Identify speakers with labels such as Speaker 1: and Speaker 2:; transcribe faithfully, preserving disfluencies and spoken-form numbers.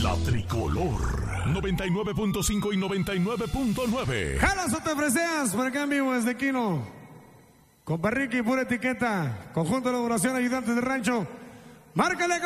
Speaker 1: La Tricolor noventa y nueve punto cinco y noventa y nueve punto nueve.
Speaker 2: Jalas o te freseas, por acá en vivo desde Quino. Compa Ricky, pura etiqueta. Conjunto de elaboración, ayudantes de rancho. Márcale.